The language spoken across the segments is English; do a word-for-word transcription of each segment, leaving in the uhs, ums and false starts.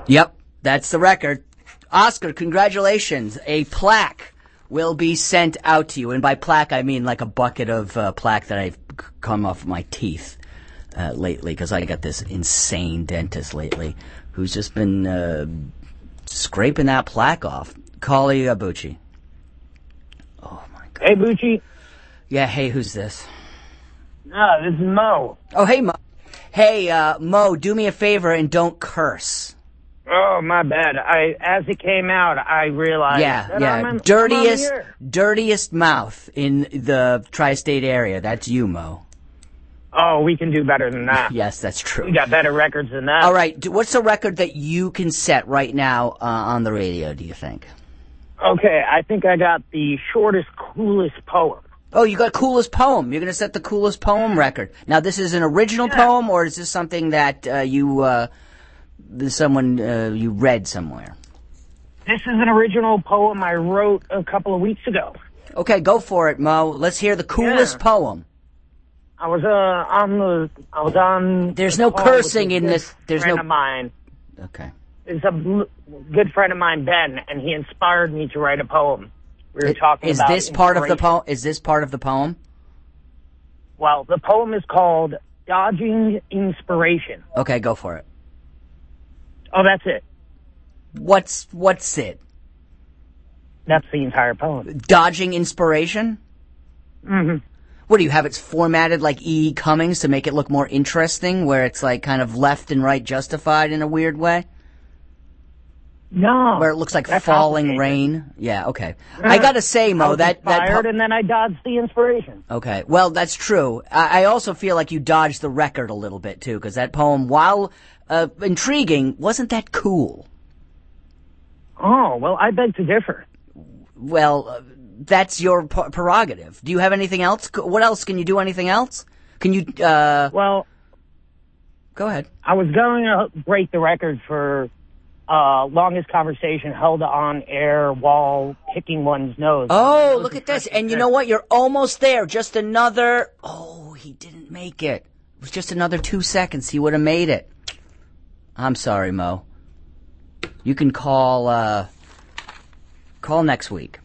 Yep, that's the record. Oscar, congratulations. A plaque will be sent out to you. And by plaque, I mean like a bucket of uh, plaque that I've come off my teeth uh, lately, because I got this insane dentist lately who's just been uh, scraping that plaque off. Kali Abuchi. Oh, my God. Hey, Bucci. Yeah, hey, who's this? No, this is Mo. Oh, hey, Mo. Hey, uh, Mo, do me a favor and don't curse. Oh, my bad. I, as it came out, I realized Yeah, that yeah. I'm on, dirtiest, I'm on the air. dirtiest mouth in the tri-state area. That's you, Mo. Oh, we can do better than that. Yes, that's true. We got better records than that. All right, do- what's the record that you can set right now uh, on the radio, do you think? Okay, I think I got the shortest, coolest poem. Oh, you got coolest poem. You're going to set the coolest poem record. Now, this is an original Yeah. poem, or is this something that uh, you, uh, someone uh, you read somewhere? This is an original poem I wrote a couple of weeks ago. Okay, go for it, Mo. Let's hear the coolest Yeah. poem. I was uh, on the, I was on. There's the no call with cursing a in good this. There's friend no. of mine. Okay. It's a bl- good friend of mine, Ben, and he inspired me to write a poem. We were talking Is about this part of the inspiration. poem? Is this part of the poem? Well, the poem is called Dodging Inspiration. Okay, go for it. Oh, that's it. What's what's it? That's the entire poem. Dodging inspiration? Mm-hmm. What do you have? It's formatted like E. E. Cummings to make it look more interesting, where it's like kind of left and right justified in a weird way, No. where it looks like that's falling complicated. rain. Yeah, okay. I gotta say, I Mo, was that that inspired, po- and then I dodged the inspiration. okay. Well, that's true. I, I also feel like you dodged the record a little bit too, because that poem, while uh, intriguing, wasn't that cool. Oh, well, I beg to differ. Well, uh, that's your p- prerogative. Do you have anything else? C- What else? Can you do anything else? Can you, uh, Well, go ahead. I was going to break the record for uh, longest conversation held on air while picking one's nose. Oh, look at this. And you know what? You're almost there. Just another, oh, he didn't make it. It was just another two seconds. He would have made it. I'm sorry, Mo. You can call, uh, call next week.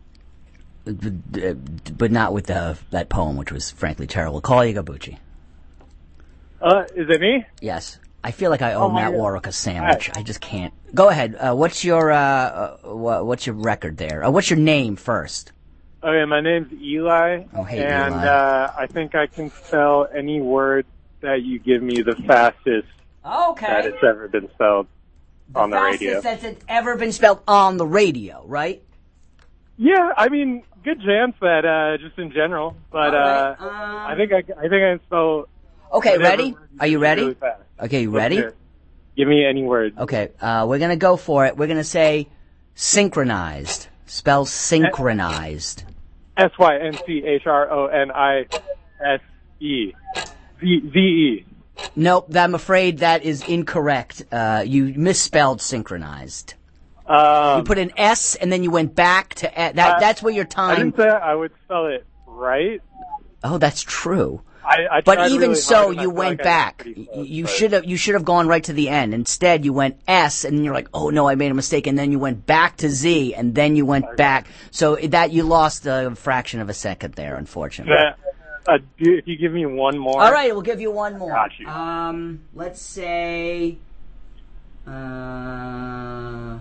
But not with the, that poem, which was frankly terrible. Call Igabuchi. Uh, is it me? Yes. I feel like I owe Oh, Matt yeah. Warwick a sandwich. I just can't. Go ahead. Uh, what's your, uh, uh, wha- what's your record there? Uh, what's your name first? Okay, my name's Eli. Oh, hey, and, Eli. uh, I think I can spell any word that you give me the fastest Okay. that it's ever been spelled on the radio. fastest that's ever been spelled on the radio, right? Yeah, I mean, good chance that, uh, just in general. But, All right, uh, um, I think I, I think I can spell. Okay, whatever ready? word Are you ready? really fast. Okay, you Let's ready? hear it. Give me any word. Okay, uh, we're gonna go for it. We're gonna say synchronized. Spell synchronized. S Y N C H R O N I S E. Z Z E. Nope, I'm afraid that is incorrect. Uh, you misspelled synchronized. Um, You put an S and then you went back to e- that. Uh, that's where your I time. didn't say I would spell it right. Oh, that's true. I, I But tried even really so, hard, and I you feel went like I did back. pretty Y- close, You but- should have. You should have gone right to the end. Instead, you went S, and then you're like, "Oh no, I made a mistake." And then you went back to Z, and then you went back. So that you lost a fraction of a second there, unfortunately. Uh, uh, do, if you give me one more. All right, we'll give you one more. Got you. Um, let's say. Uh,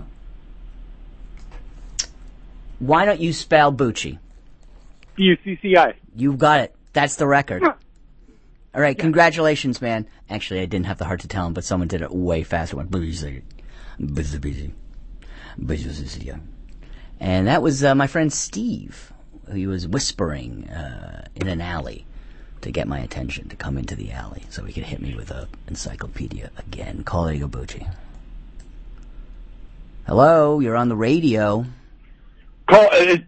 why don't you spell Bucci? B U C C I. You got it. That's the record. All right, congratulations, man. Actually, I didn't have the heart to tell him, but someone did it way faster. Went Bucci, Bucci, Bucci. And that was uh, my friend Steve. He was whispering uh, in an alley to get my attention, to come into the alley so he could hit me with a encyclopedia again. Call Igabuchi. Hello, you're on the radio. Call, uh,